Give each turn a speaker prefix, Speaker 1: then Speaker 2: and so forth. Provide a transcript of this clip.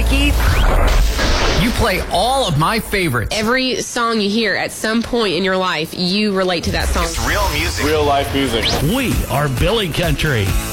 Speaker 1: Keith, you play all of my favorites.
Speaker 2: Every song you hear at some point in your life, you relate to that song.
Speaker 3: It's real music.
Speaker 4: Real life music.
Speaker 5: We are Billy Country.